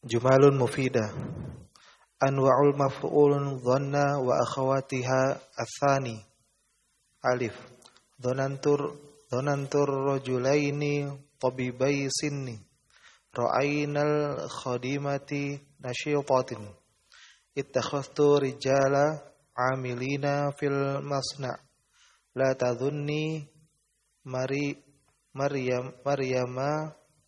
Jumalun mufidah. Anwa'ul maf'ulun dhanna wa akhawatiha athani. Alif. Dhanantur rajulaini tabibai sinni. Ra'ainal khadimati nasyitatin. Ittakhadhtu rijala amilina fil masna'. La tadhunni Maryama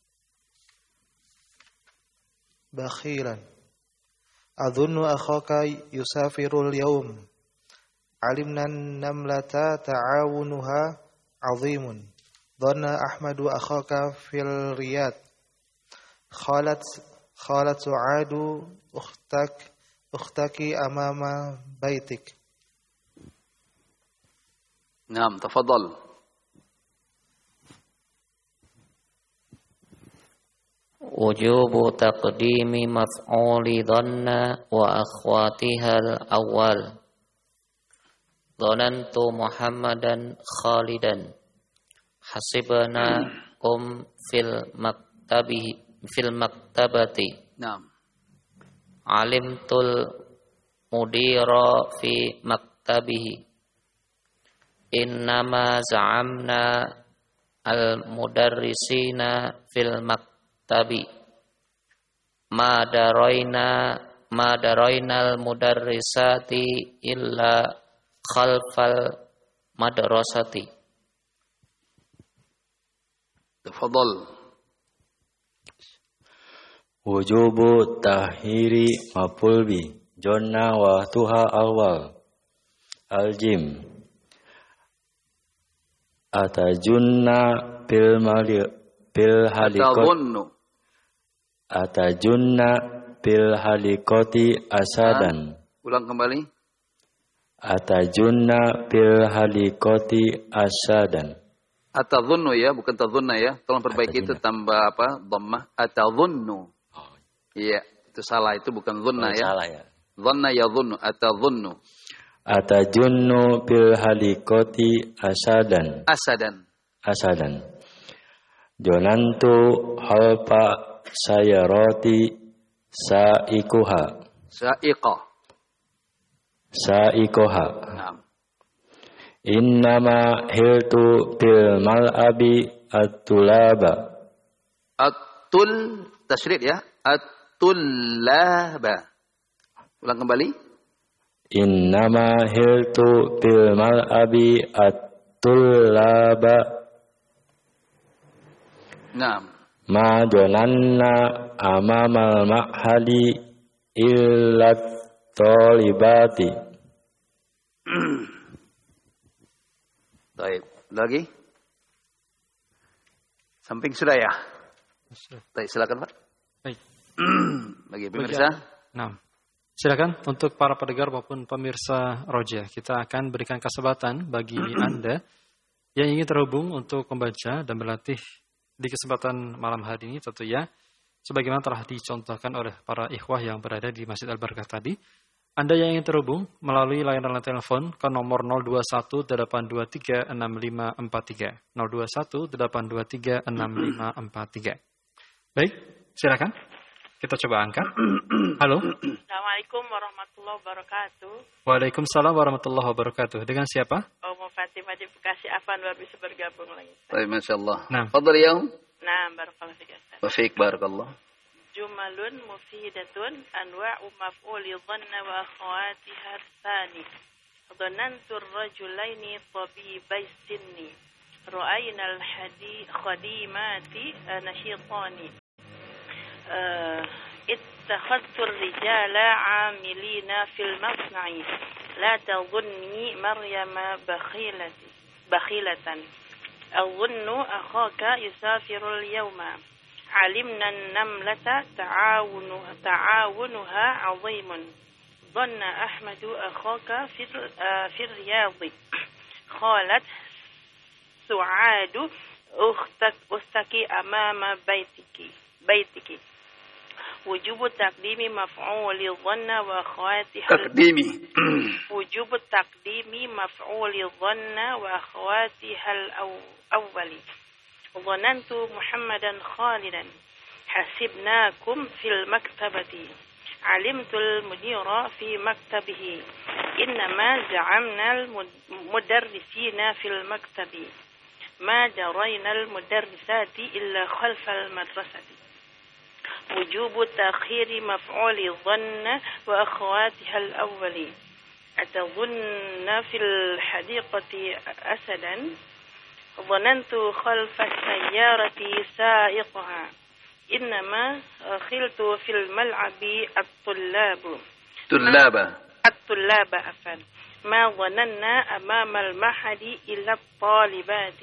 bakhilan. Adhunnu akhaka yusafirul yawm. Alimna namlata ta'awunuha azimun. Dhanna Ahmadu akhaka fil riyad. Khalat Su'adu ukhtaki amama baitik. Naam, tafadhal. Wujubu taqdimi maf'uli dhanna wa akhwatiha al-awwal. Dhanantu Muhammadan khalidan. Hasibna fil maktabati. Naam. Alimtul mudira fi maktabihi. Innama za'amna al-mudarrisina fil maktabi. Ma daraina al-mudarrisati illa khalfal madrasati. Tafadhal. Wujubu tahiri maf'ul jonna wa tuha awal. Al-jim. Atajunna bil halikoti asadan. Ulang kembali. Atajunna bil halikoti asadan. Atadhunnu ya, bukan tadhunna ya. Tolong perbaiki itu tambah apa? Dhammah. Atadhunnu. Iya, itu salah, itu bukan dhunna ya. Salah ya. Dhanna yadhunnu, atadhunnu. Atajunnu bil halikoti asadan. Asadan. Jonantu halpa sayaroti saikuha. Saikoha. Naam. Innama hiltu bil mal'abi at-tulaba. Tasydid ya. At-tullaba. Ulang kembali. Innama hiltu bil mal'abi at-tullaba. Naam. Ma jonanna amamal ma'hadi illat tolibati. Baik, lagi? Samping sudah ya? Baik, silakan Pak. Baik. Bagi pemirsa. Nah, silakan untuk para pendengar maupun pemirsa Roja. Kita akan berikan kesempatan bagi Anda yang ingin terhubung untuk membaca dan berlatih di kesempatan malam hari ini tentu ya. Sebagaimana telah dicontohkan oleh para ikhwah yang berada di Masjid Al-Barakah tadi. Anda yang ingin terhubung melalui layanan telepon ke nomor 0218236543. 0218236543. Baik, silakan. Kita coba angkat. Halo. Assalamualaikum warahmatullahi wabarakatuh. Waalaikumsalam warahmatullahi wabarakatuh. Dengan siapa? Ummu Fatimah di Bekasi. Afan luar bisa bergabung lagi. Baik, masyaallah. Nah. Fadhal ya. Nah, barakallahu fiik. Wa fiik barakallah. Jumalun mufidatun anwa'u maf'uli dhanna wa akhawatiha tsani. Dhanantu ar-rajulaini tabibai sinni. Ra'ayna al-khadimati nashitani. اتخذت الرجال عاملين في المصنع لا تظني مريم بخيلة أظن أخاك يسافر اليوم علمنا النملة تعاونها عظيم ظن أحمد أخاك في الرياض قالت سعاد أختك أمام بيتك وجوب تقديم مفعول ظن وأخواتها وجوب تقديم مفعول ظن وأخواتها الأول ظننت محمدا خالدا حسبناكم في المكتبة علمت المدير في مكتبه إنما زعمنا المدرسين في المكتب ما جرينا المدرسات إلا خلف المدرسة وجوب تأخير مفعول الظن وأخواتها الأول أتظن في الحديقة أسدا ظننت خلف السيارة سائقها إنما خلت في الملعب الطلاب عفوا ما ظننا أمام المعهد إلا الطالبات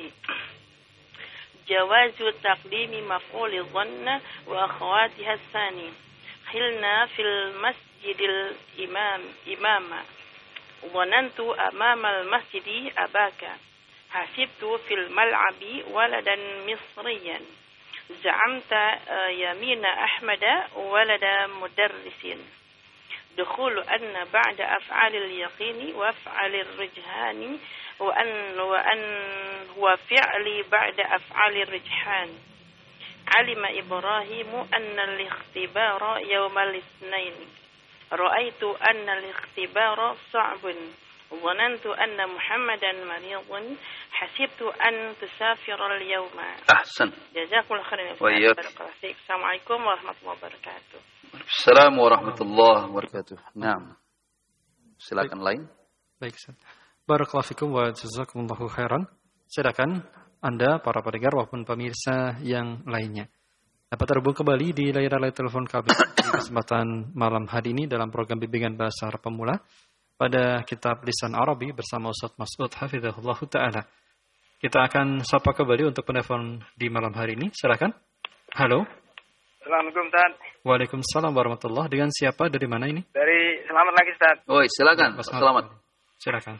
جواز تقديم مفعول الظن وأخواتها الثاني خلنا في المسجد الإمام ظننت أمام المسجد أباك حسبت في الملعب ولدا مصريا زعمت يمين أحمد ولد مدرس دخول أن بعد أفعال اليقين وأفعال الرجحان وأن هو فعل بعد أفعال الرجحان علم إبراهيم أن الاختبار يوم الاثنين رأيت أن الاختبار صعب ظننت أن محمدا مريض حسبت أن تسافر اليوم. أحسن. جزاكم الله خيرا. السلام عليكم ورحمة الله وبركاته. Assalamualaikum warahmatullahi wabarakatuh. Naam. Silakan lain. Baik, Ustaz. Barakallahu fikum wa jazakumullahu khairan. Silakan Anda para pendengar maupun pemirsa yang lainnya dapat terhubung kembali di layar telepon kami di kesempatan malam hari ini dalam program bimbingan bahasa Arab pemula pada kitab Lisan Arabi bersama Ustaz Mas'ud hafizahullahu taala. Kita akan sapa kembali untuk penelpon di malam hari ini. Silakan. Halo. Assalamualaikum, Ustaz. Waalaikumsalam warahmatullahi. Dengan siapa, dari mana ini? Dari Selamat lagi, Ustaz. Oh, silakan. Selamat. Silakan.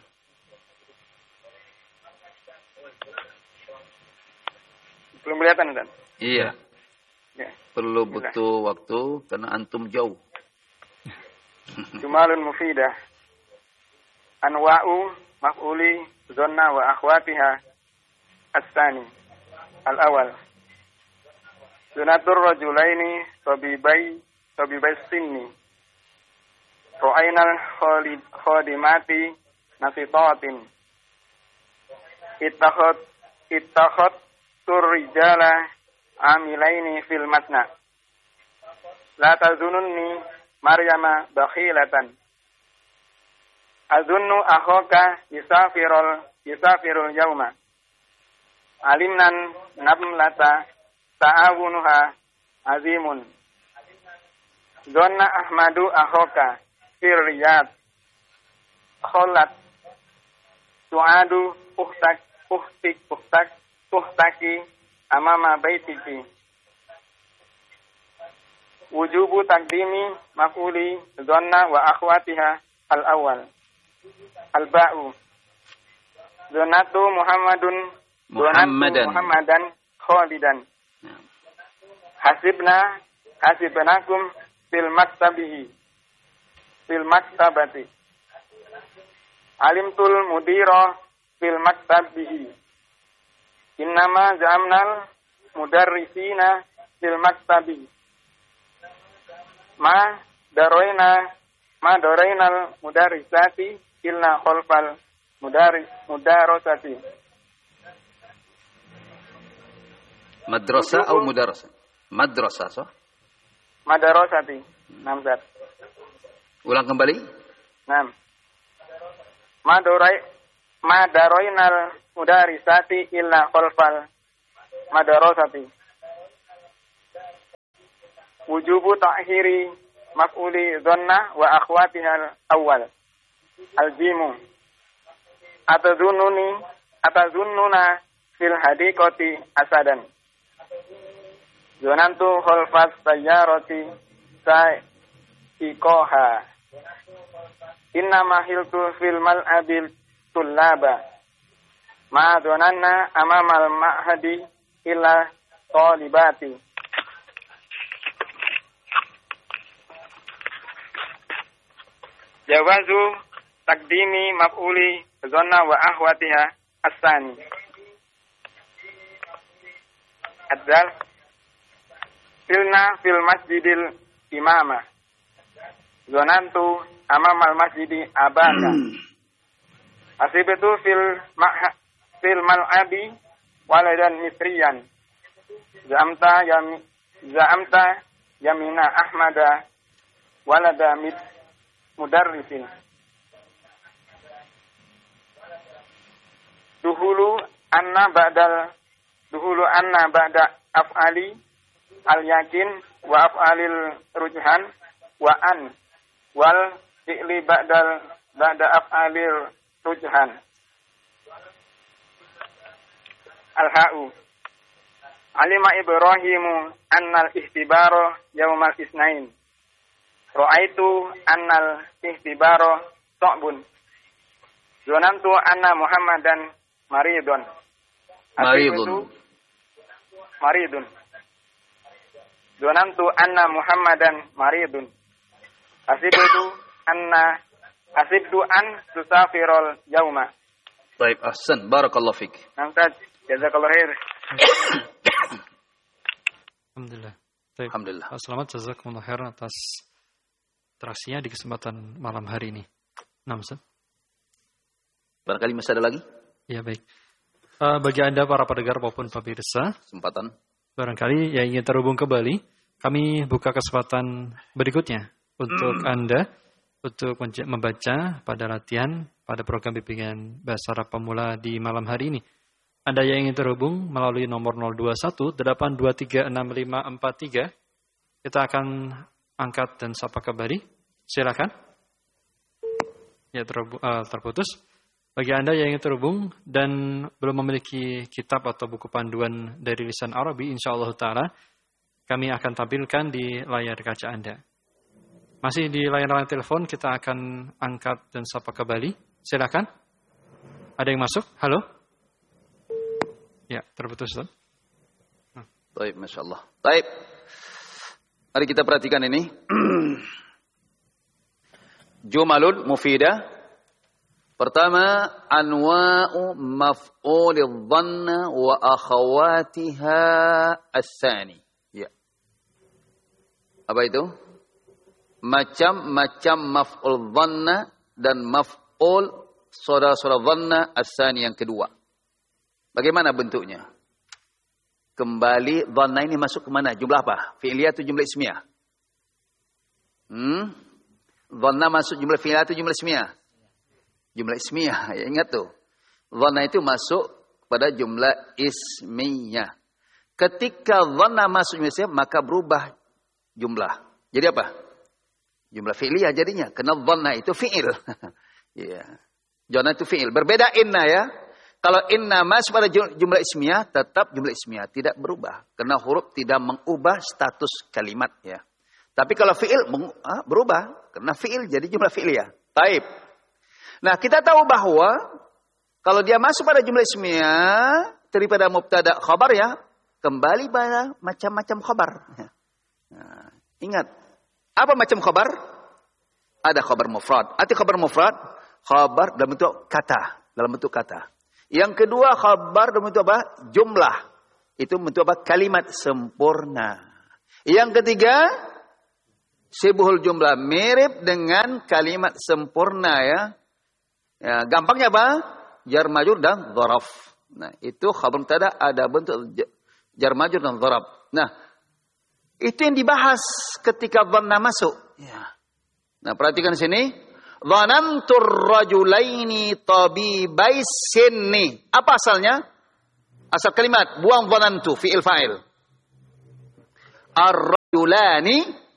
Belum kelihatan, Ustaz? Iya. Ya. Perlu butuh waktu karena antum jauh. Jumalun mufidah. Anwa'u maf'uli dhanna wa akhwatiha as-sani. Al-awal. Sunatur rajulaini tabibai sinni. Ra'ainal khadimati nasitatin. Ittakhad turrijala amilaini fil matna. La tazununni Maryama bakhilatan. Azunnu akhaka yusafirul yauma. Alimnan namlata ta'awunuha azimun. Dhanna Ahmadu akhaka fir riyad. Khallat tu'adu uhtaki amama baitiki. Wujubu takdimi maf'uli dhanna wa akhwatiha al-awwal. Al-ba'u. Dhannatu Muhammadan khalidan. Hasibnakum fil maktabati. Alimtul mudira fil maktabihi. Innama zamnal mudarrisina fil maktabi. Ma darainal mudarrisati illa khalfal mudarrisati. Madrasah atau mudarasah? Madrasah, so? Madarasati. Namzat. Ulang kembali. Nam. Madarainal mudarrisati illa khalfal madarasati. Wujubu ta'khiri maf'uli dhanna wa akhwatiha al-awwal. Al-jimu. Atazunnuna fil hadiqati asadan. Zonantu khalfas sayyarati sa'iqaha. Inna mahiltu fil mal'abil tullaba. Ma zonanna amamal ma'hadi illa talibati. Jawazu takdimi maf'uli dhanna wa akhwatiha as-sani. Adzal silna fil masjidil imamah. Zonantu amamal masjidi abaka. Asibtu fil mal'abi waladan misriyan. Za'amta yamina ahmada walada mudarrisin. Duhulu anna ba'da af'ali al-yakin wa af'alil rujhan wa an wal fi'li ba'da af'alir rujhan. Al-ha'u alima Ibrahimu annal ihtibaro yaumal isnain. Ra'aitu annal ihtibaro so'bun. Zonantu anna Muhammadan maridun. Zonantu anna Muhammadan maridun. Asibtu an tusafirul yauma. Baik, ahsan, barakallahu fik. Namtad, jazakallahu khair. Alhamdulillah. Baik. Alhamdulillah. Selamat jazakumullah khair atas interaksinya di kesempatan malam hari ini. Ustaz. Barangkali masih ada lagi? Ya, baik. Bagi Anda para pendengar maupun pemirsa, Kesempatan. barangkali yang ingin terhubung kembali, kami buka kesempatan berikutnya untuk Anda untuk membaca pada latihan pada program bimbingan Bahasa Arab Pemula di malam hari ini. Anda yang ingin terhubung melalui nomor 021-823-6543, kita akan angkat dan sapa kembali. Silakan. Ya, terputus. Bagi Anda yang ingin terhubung dan belum memiliki kitab atau buku panduan dari lisan Arabi, insyaallah ta'ala, kami akan tampilkan di layar kaca Anda. Masih di layar telepon, kita akan angkat dan sapa kembali. Silakan. Ada yang masuk? Halo? Ya, terputus, Ustaz. Baik, Masya Allah. Baik. Mari kita perhatikan ini. Jumalun mufidah. Pertama, anwa'u maf'ulidh dhanna wa akhawatiha as-sani. Ya. Apa itu? Macam-macam maf'ul dhanna dan maf'ul saudara-saudara dhanna as-sani yang kedua. Bagaimana bentuknya? Kembali dhanna ini masuk ke mana? Jumlah apa? Fi'liyah atau jumlah ismiyah? Dhanna masuk jumlah fi'liyah atau jumlah ismiyah? Jumlah ismiyah, ya ingat tuh. Dhanna itu masuk pada jumlah ismiyah. Ketika dhanna masuk jumlah ismiyah, maka berubah jumlah. Jadi apa? Jumlah fi'liyah jadinya. Karena dhanna itu fi'il. Ya. Dhanna itu fi'il. Berbeda inna ya. Kalau inna masuk pada jumlah ismiyah, tetap jumlah ismiyah. Tidak berubah. Karena huruf tidak mengubah status kalimat ya. Tapi kalau fi'il berubah. Karena fi'il jadi jumlah fi'liyah. Taib. Nah, kita tahu bahwa kalau dia masuk pada jumlah ismiyah daripada mubtada khabar ya, kembali pada macam-macam khabar. Nah, ingat, apa macam khabar? Ada khabar mufrad. Arti khabar mufrad, khabar dalam bentuk kata. Yang kedua, khabar dalam bentuk apa? Jumlah. Itu bentuk apa? Kalimat sempurna. Yang ketiga, sibuhul jumlah, mirip dengan kalimat sempurna ya. Ya, gampangnya apa? Jar majrur dan dzaraf. Nah, itu khabar mubtada ada bentuk jar majrur dan dzaraf. Nah, itu yang dibahas ketika dhanna masuk. Ya. Nah, perhatikan sini. Dhanantur rajulaini tabibai sinni. Apa asalnya? Asal kalimat buang dhanantu fi'il fa'il. Ar-rajulani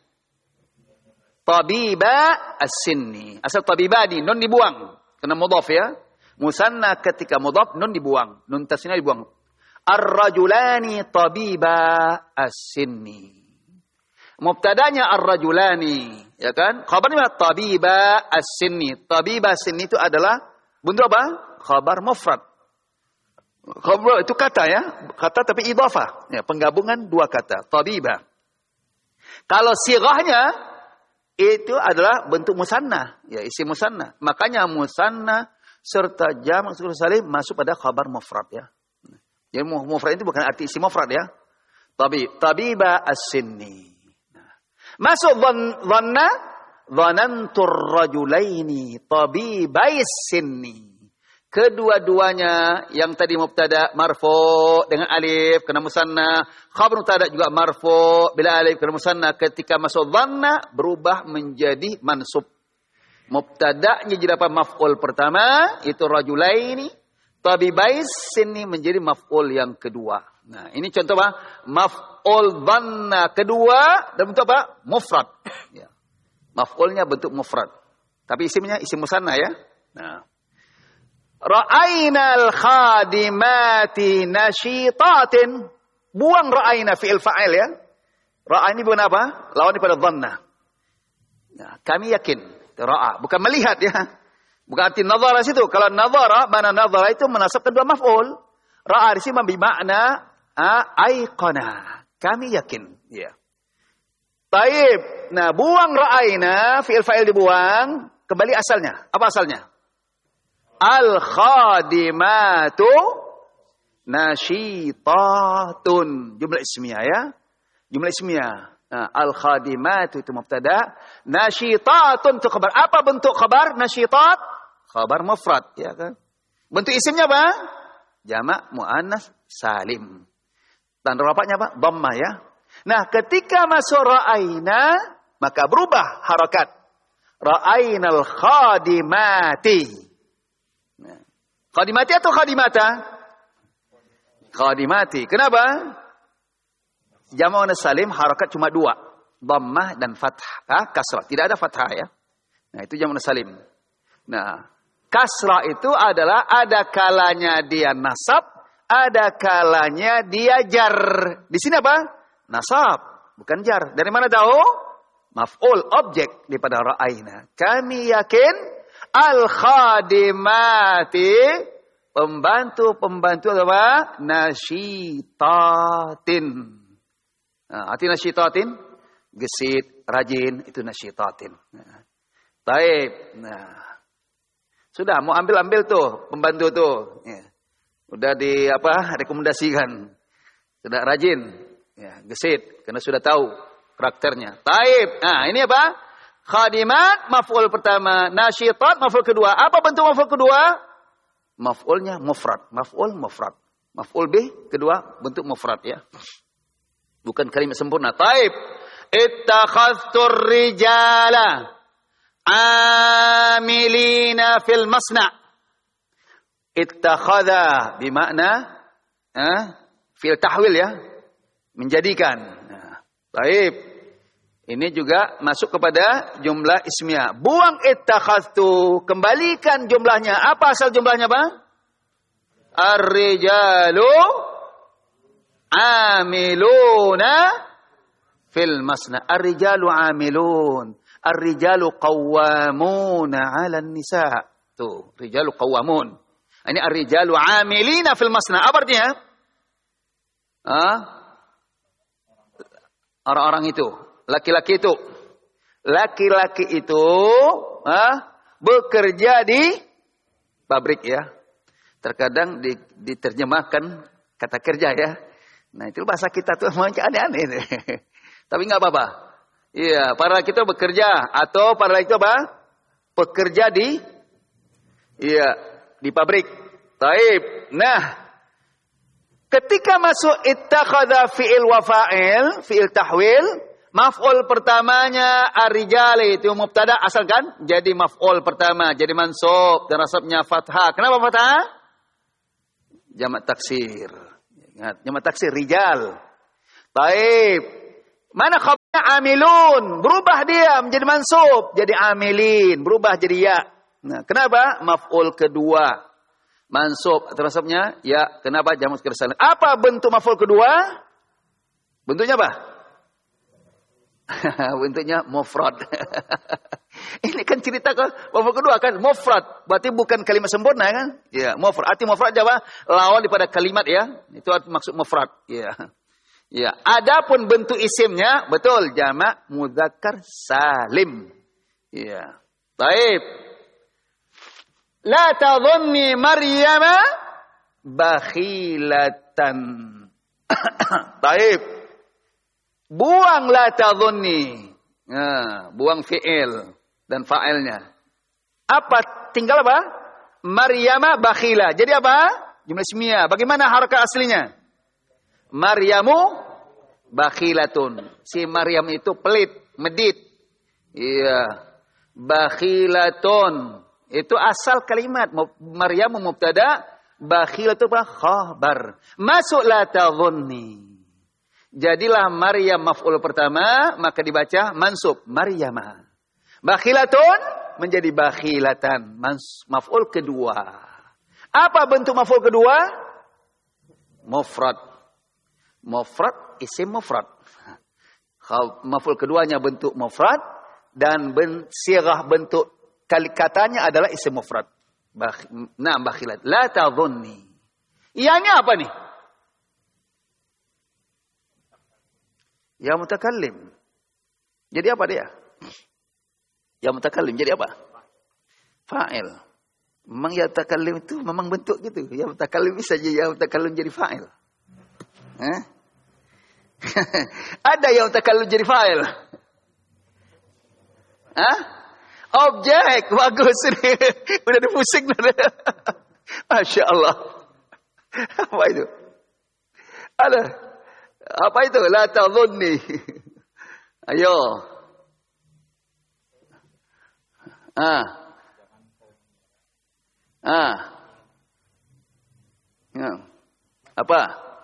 tabiba as-sinni. Asal tabibani nun dibuang. Karena mudhaf ya. Musanna ketika mudhaf nun dibuang. Nun tasniah dibuang. Ar-rajulani tabiba as-sinni. Mubtadanya ar-rajulani, ya kan? Khabarnya tabiba as-sinni. Tabiba as-sinni itu adalah bentuk apa? Khabar mufrad. Khabar itu kata ya, kata tapi idhafah. Ya, penggabungan dua kata, tabiba. Kalau sirahnya itu adalah bentuk musanna, ya isim musanna. Makanya musanna serta jamak salim masuk pada khabar mufrad ya. Jadi mufrad itu bukan arti isim mufrad ya. Tabiba as-sinni. Masuk dhanna, dhanantur rajulaini tabibai as-sinni. Kedua-duanya yang tadi mubtada marfu dengan alif kena musanna, khabar mubtada juga marfu bila alif kena musanna, ketika masuk dhanna berubah menjadi mansub. Mubtada'nya jadi apa? Maf'ul pertama itu rajulaini, tabibais sinni menjadi maf'ul yang kedua. Nah, ini contoh apa? Maf'ul dhanna kedua dan bentuk apa? Mufrad. Ya. Maf'ulnya bentuk mufrad. Tapi isimnya isim musanna ya. Nah. Ra'ainal khadimati nasyitatin. Buang ra'aina fi'il fa'il ya. Ra'aini bukan apa? Lawan daripada dhanna. Nah, kami yakin. Ra'a. Bukan melihat ya. Bukan arti nazara situ. Kalau nazara, mana nazara itu menasabkan dua maf'ul. Ra'a di sini bermakna aiqana. Kami yakin. Ya. Taib. Nah, buang ra'aina, fi'il fa'il dibuang. Kembali asalnya. Apa asalnya? Al-khadimatu nasyitatun. Jumlah ismiyah ya. Jumlah ismiyah. Nah, al-khadimatu itu mubtada. Nasyitatun itu khabar. Apa bentuk khabar? Nasyitat. Khabar mufrad. Ya kan? Bentuk isimnya apa? Jamak mu'annas salim. Tanda rafa'nya apa? Dhammah ya. Nah, ketika masuk ra'aina, maka berubah harakat. Ra'ainal khadimati. Khadimati atau khadimata? Khadimati. Kenapa? Jamak muannas salim harakat cuma dua, dhammah dan fathah, kasrah. Tidak ada fathah ya. Nah, itu jamak muannas salim. Nah, kasrah itu adalah ada kalanya dia nasab, ada kalanya dia jar. Di sini apa? Nasab, bukan jar. Dari mana tahu? Maf'ul, objek daripada ra'aina. Kami yakin al-khadimati, pembantu-pembantu apa? Nasyitatin. Nah, arti nasyitatin, gesit, rajin, itu nasyitatin. Nah, baik. Nah, sudah mau ambil tuh pembantu tuh. Ya. Udah di apa? Rekomendasikan. Sudah rajin, ya, gesit, karena sudah tahu karakternya. Baik. Nah, ini apa? Khadimat, maf'ul pertama. Nasyitat, maf'ul kedua. Apa bentuk maf'ul kedua? Maf'ulnya mufrad. Maf'ul mufrad. Maf'ul bih, kedua bentuk mufrad ya. Bukan kalimat sempurna. Taib. Ittakhadhtur rijala amilina fil masna'. Ittakhadha bimakna fil tahwil ya. Menjadikan. Nah, taib. Ini juga masuk kepada jumlah ismiyah. Buang ittakhadtu, kembalikan jumlahnya. Apa asal jumlahnya, Bang? Ar-rijalu amiluna fil masna. Ar-rijalu amilun. Ar-rijalu qawwamuna 'alan nisa. Tuh, rijalu qawwamun. Ini ar-rijalu amilina fil masna. Apa artinya? Orang-orang itu, laki-laki itu bekerja di pabrik ya. Terkadang diterjemahkan kata kerja ya. Nah, itu bahasa kita tuh macam aneh-aneh. Tapi nggak apa-apa. Iya, para kita bekerja atau para itu apa? Pekerja di pabrik. Taib. Nah, ketika masuk ittakhadha fi'il wa fa'il, fi'il tahwil, maf'ul pertamanya ar-rijali itu mubtada asalkan jadi maf'ul pertama, jadi mansub dan nasabnya fathah. Kenapa fathah? Jamak taksir. Ingat, jamak taksir rijal. Baik. Mana khabarnya amilun? Berubah dia menjadi mansub, jadi amilin, berubah jadi ya. Nah, kenapa? Maf'ul kedua. Mansub nasabnya ya. Kenapa? Jamak taksir. Apa bentuk maf'ul kedua? Bentuknya apa? Bentuknya mufrad. Ini kan cerita maf'ul kedua kan mufrad. Berarti bukan kalimat sempurna kan? Ya, mufrad. Arti mufrad apa? Lawan daripada kalimat ya. Itu maksud mufrad. Ya. Ya, adapun bentuk isimnya betul jamak mudzakkar salim. Ya. Baik. La tadhunni Maryama bakhilatan. Baik. Buang la tadhunni. Nah, buang fi'il dan fa'ilnya. Apa? Tinggal apa? Maryama bakhila. Jadi apa? Jumlah ismiyah. Bagaimana harakat aslinya? Maryamu bakhilatun. Si Maryam itu pelit, medit. Iya. Bakhilatun. Itu asal kalimat. Maryamu mubtada, bakhilatun khabar. Masuk la tadhunni. Jadilah Maryam maf'ul pertama, maka dibaca mansub Maryama. Bakhilatun menjadi bakhilatan, maf'ul kedua. Apa bentuk maf'ul kedua? Mufrad. Mufrad, isim mufrad. Maf'ul keduanya bentuk mufrad dan sirah bentuk katanya adalah isim mufrad. Bakhilat. La tadhunni. Ianya apa nih? Ya mutakallim. Jadi apa dia? Ya mutakallim jadi apa? Fa'il. Memang ya mutakallim itu memang bentuk gitu. Ya mutakallim bisa jadi ya mutakallim jadi fa'il. Ada yang mutakallim jadi fa'il. Objek bagus ini. Udah dipusing. Masya Allah. Apa itu? Ada. Apa itu? La tadhunni. Ayo. Apa?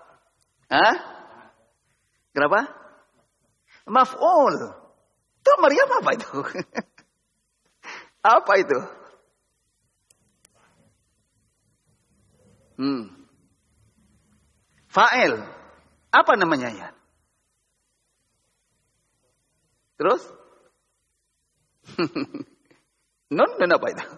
Kenapa? Maf'ul. Itu Maryam apa itu? Apa itu? Fa'il. Apa namanya ya? Terus? Nun dan apa itu?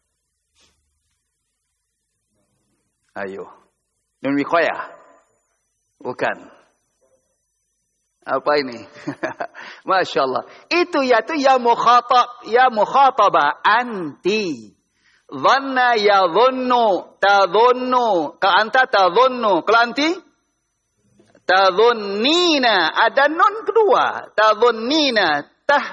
Ayo. Nun wiqayah. Bukan. Apa ini? Masya Allah. Itu ya mukhatabah anti. Dhanna ya dhunnu. Tadhunnu. Kalau anta tadhunnu. Kalau anti? Tadhunnina. Ada nun kedua. Tadhunnina.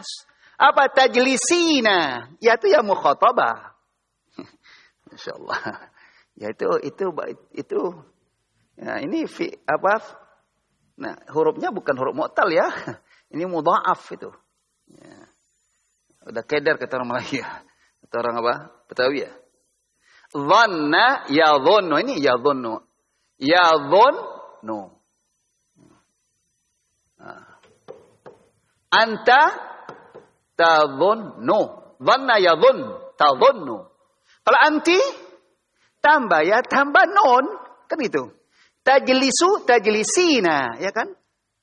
Tajlisina. Yaitu ya mukhatabah. Masya Allah. Ya itu. Ya, ini apa? Nah, hurufnya bukan huruf mu'tal ya. Ini mudha'af itu. Ya. Udah keder kata orang Melayu. Kata orang apa? Betawi ya. Dhanna ya dhunnu. Ini ya dhunnu. Ya dhunnu. Anta tadhunnu. Dhanna ya dhun. Tadhunnu. Kalau anti tambah ya, tambah nun. Kan itu. Tajlisu, tajlisina. Ya kan?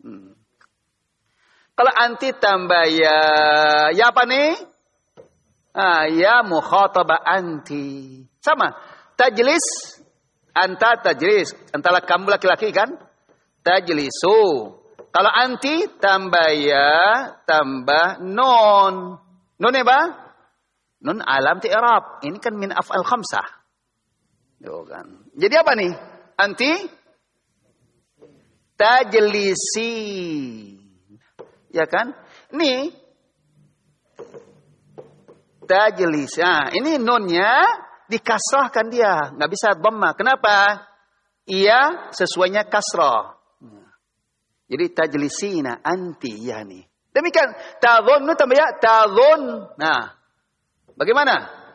Kalau anti tambah ya apa nih? Ya mukhatabah anti. Sama. Tajlis. Anta tajlis. Antara kamu laki-laki kan? Tajlisu. Kalau anti tambah ya, tambah nun. Nun apa? Nun alam i'rab. Ini kan min af'al khamsah. Yo kan. Jadi apa nih? Anti tajlisi. Ya kan? Ini tajlis. Nah, ini nunnya dikasrahkan dia, nggak bisa dhamma. Kenapa? Iya, sesuainya kasrah. Jadi tajlisina anti ya nih. Demikian tadhunnu tambah ya tadhun. Nah, bagaimana?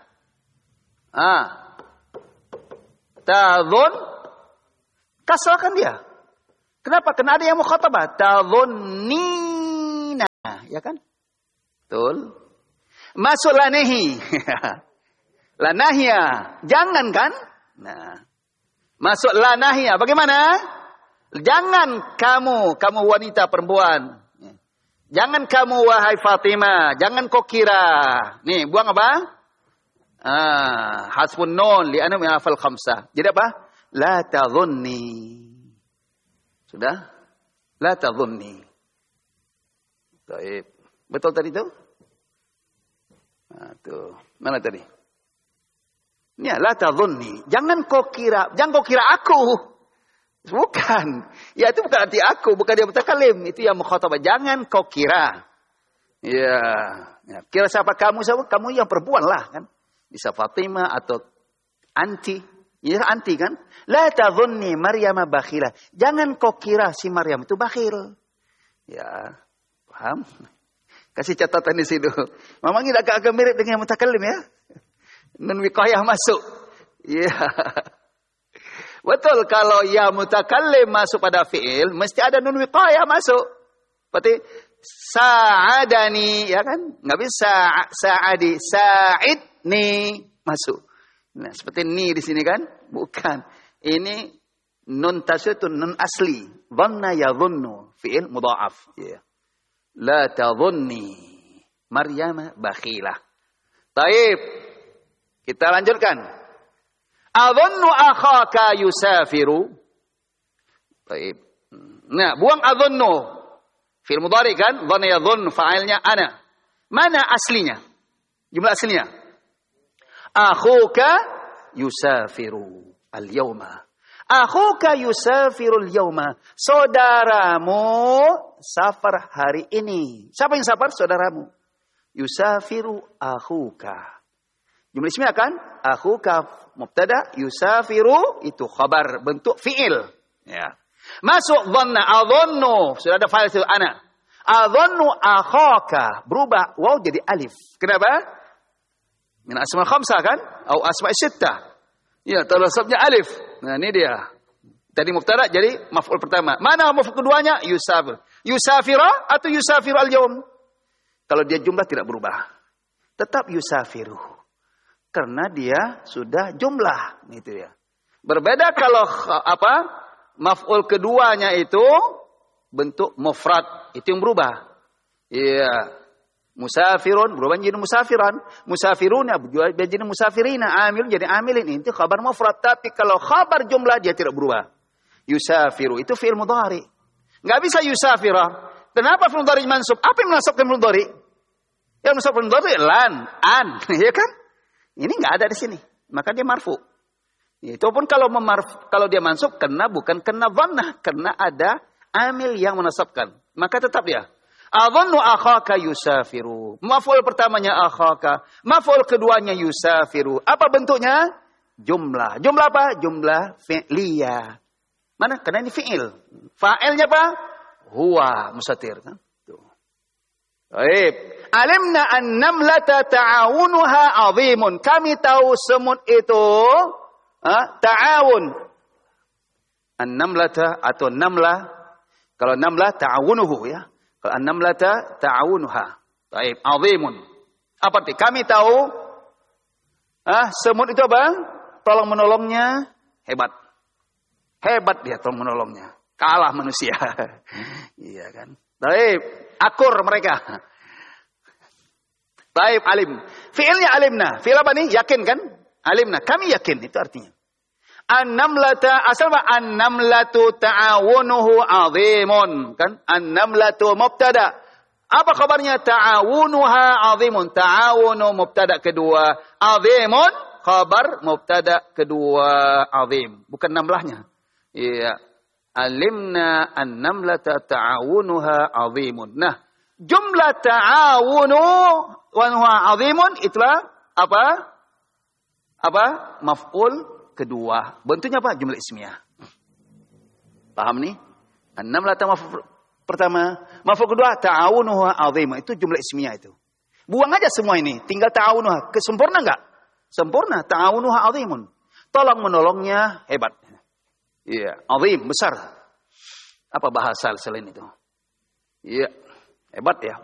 Tadhun kasrahkan dia. Kenapa? Karena ada yang mukhatabah. Tadhunnina, ya kan? Betul. Masuk lanahi. Lanahia, jangan kan? Nah. Masuk lanahia, bagaimana? Jangan kamu wanita perempuan. Jangan kamu wahai Fatimah, jangan kau kira. Nih, buang apa? Hasbun nun li'anna min afal khamsah. Jadi apa? La tadhunni. Sudah? La tadhunni. Baik. Betul tadi itu? Tuh. Mana tadi? Ya, la tadhunni. Jangan kau kira aku. Bukan. Ya itu bukan arti aku, bukan dia mutakalim. Itu yang mukhatabah. Jangan kau kira. Ya. Kira siapa kamu? Kamu yang perempuan lah kan. Bisa Fatimah atau anti. Ya anti kan. La tadhunni Maryam bakhila. Jangan kau kira si Maryam itu bakhil. Ya. Paham? Kasih catatan di situ. Memang ini agak-agak mirip dengan mutakalim ya. Nun wiqayah masuk. Ya. Betul, kalau ya mutakallim masuk pada fi'il, mesti ada nun wiqayah masuk. Seperti sa'adani, ya kan? Nggak bisa sa'adi, sa'idni masuk. Nah, seperti ni di sini kan? Bukan. Ini nun tasydid itu nun asli. Dhanna yadhunnu, fi'il mudha'af. Ya. La tadhunni Maryam bakhilah. Taib. Kita lanjutkan. Adhunnu akhaka yusafiru. Baik. Nah, buang adhunnu. Fi'il mudhari kan? Dhanna yadhunnu fa'ilnya ana. Mana aslinya? Jumlah aslinya. Akhuka yusafiru al-yawma. Akhuka yusafiru al-yawma. Saudaramu safar hari ini. Siapa yang safar? Saudaramu. Yusafiru akhuka. Jumlah ismiyah kan? Akhuka mubtada, yusafiru itu khabar bentuk fi'il. Ya. Masuk dhanna, adhunnu, sudah ada fa'il itu ana. Adhunnu akhaka, berubah waw jadi alif. Kenapa? Min asma khamsah kan? Atau asma sittah. Ya, talasabnya alif. Nah, ini dia. Tadi mubtada jadi maf'ul pertama. Mana maf'ul keduanya? Yusafir. Yusafira atau yusafiru al-yawm? Kalau dia jumlah tidak berubah. Tetap yusafiru. Karena dia sudah jumlah, gitu ya. Berbeda kalau maf'ul keduanya itu bentuk mufrad, itu yang berubah. Iya. Musafirun berubah jadi musafiran, musafirun berubah jadi musafirina, amilun jadi amilin. Itu khabar mufrad, tapi kalau khabar jumlah dia tidak berubah. Yusafiru itu fi'il mudhari. Enggak bisa yusafira. Kenapa fi'il mudhari mansub? Apa yang menasabkan fi'il mudhari? Yang menasabkan fi'il mudhari lan, an, ya kan? Ini nggak ada di sini, maka dia marfu. Itu pun kalau dia mansub bukan kena dhanna, karena ada amil yang menasabkan, maka tetap dia. Adhunnu akhaka yusafiru. Maf'ul pertamanya akhaka, maf'ul keduanya yusafiru. Apa bentuknya? Jumlah. Jumlah apa? Jumlah fi'liyah. Mana? Karena ini fi'il. Fa'ilnya apa? Huwa mustatir kan? Baik. Alimna an-namlata ta'awunuha 'azimun. Kami tahu semut itu ta'awun. An-namlata atau namlah. Kalau namlah ta'awunuhu ya. Kalau an-namlata ta'awunuha. Baik, 'azimun. Apa arti? Kami tahu semut itu apa? Tolong menolongnya hebat. Hebat dia tolong menolongnya. Kalah manusia. Iya kan? Baik, akur mereka. Baik, alim. Fi'ilnya alimna. Fi'il apa nih? Yakin kan? Alimna. Kami yakin. Itu artinya. An-namlata. Asal apa? An-namlatu ta'awunuhu 'azimun. Kan? An-namlatu mubtada. Apa kabarnya? Ta'awunuha 'azimun. Ta'awunu mubtada kedua. 'Azimun. Khabar mubtada kedua. 'Azim. Bukan namlahnya. Iya. Alimna an-namlata ta'awunuha 'azimun. Nah. Jumlah ta'awunu wa huwa 'azimun itulah apa? Maf'ul kedua. Bentuknya apa? Jumlah ismiyah. Paham nih? An-namlata maf'ul pertama, maf'ul kedua ta'awunuha 'azimun. Itu jumlah ismiyah itu. Buang aja semua ini, tinggal ta'awunuha. Sempurna enggak? Sempurna. Ta'awunuha 'azimun. Tolong menolongnya hebat. Iya, 'azim besar. Apa bahasa selain itu? Iya. Hebat ya.